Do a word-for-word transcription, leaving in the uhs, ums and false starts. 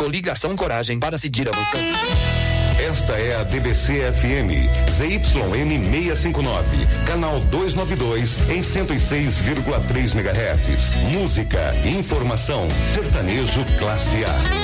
Coligação Coragem para seguir avançando. Esta é a D B C F M, Z Y M seiscentos e cinquenta e nove, canal duzentos e noventa e dois, em cento e seis vírgula três megahertz. Música, informação, sertanejo classe A.